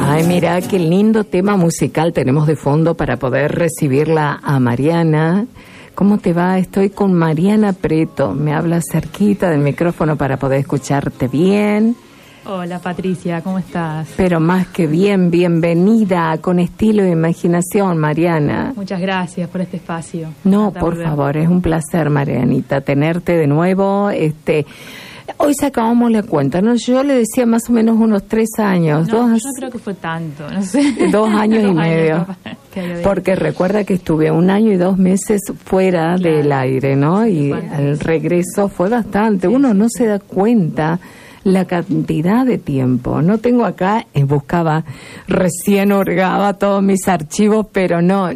Ay, mira, qué lindo tema musical tenemos de fondo para poder recibirla a Mariana. ¿Cómo te va? Estoy con Mariana Preto. Me habla cerquita del micrófono para poder escucharte bien. Hola Patricia, ¿cómo estás? Pero más que bien, bienvenida, con estilo e imaginación, Mariana. Muchas gracias por este espacio. No, por favor, es un placer, Marianita, tenerte de nuevo. Hoy sacábamos la cuenta, ¿no? Yo le decía más o menos unos 3 años. No, yo creo que fue tanto, no sé. 2 años y medio. Porque recuerda que estuve 1 año y 2 meses fuera del aire, ¿no? Y el regreso fue bastante. Uno no se da cuenta la cantidad de tiempo. No tengo acá, recién hurgaba todos mis archivos, pero no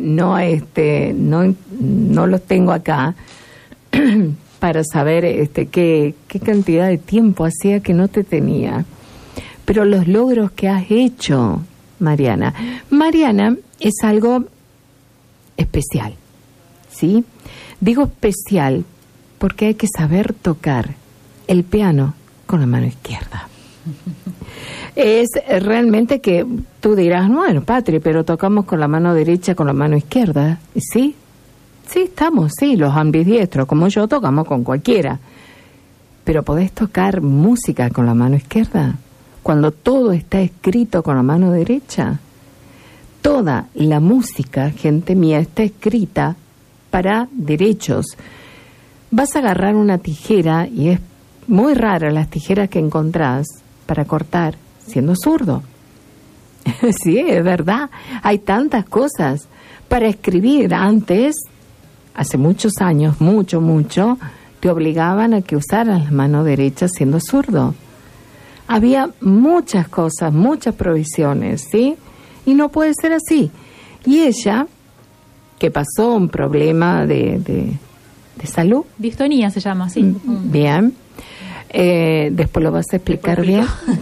los tengo acá para saber qué cantidad de tiempo hacía que no te tenía. Pero los logros que has hecho, Mariana. Mariana es algo especial, ¿sí? Digo especial porque hay que saber tocar el piano con la mano izquierda. Es realmente que tú dirás, bueno, Patri, pero tocamos con la mano derecha, con la mano izquierda. ¿Sí? Sí, estamos, sí, los ambidiestros, como yo, tocamos con cualquiera. Pero ¿podés tocar música con la mano izquierda? Cuando todo está escrito con la mano derecha. Toda la música, gente mía, está escrita para derechos. Vas a agarrar una tijera y es muy rara las tijeras que encontrás para cortar siendo zurdo. Sí, es verdad. Hay tantas cosas para escribir. Antes, hace muchos años, mucho, te obligaban a que usaras la mano derecha siendo zurdo. Había muchas cosas, muchas provisiones, ¿sí? Y no puede ser así. Y ella, que pasó un problema de salud. Distonía se llama, sí. Bien. Después lo vas a explicar bien.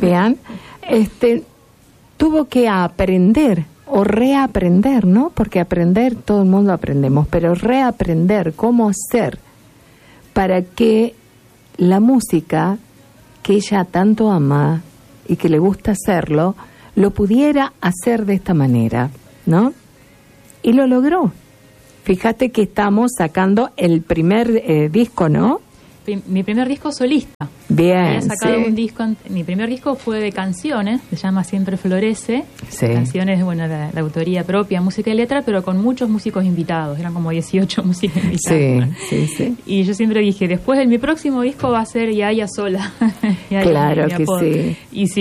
Tuvo que aprender o reaprender, ¿no? Porque aprender, todo el mundo aprendemos, pero reaprender cómo hacer para que la música que ella tanto ama y que le gusta hacerlo, lo pudiera hacer de esta manera, ¿no? Y lo logró. Fíjate que estamos sacando el primer disco, ¿no? Mi primer disco solista. Bien. Había sacado un disco. Mi primer disco fue de canciones, se llama Siempre Florece. Sí. Canciones, bueno, de autoría propia, música y letra, pero con muchos músicos invitados. Eran como 18 músicos invitados. Sí. Y yo siempre dije, después de mi próximo disco va a ser Yaya sola. Claro que sí. Y sí.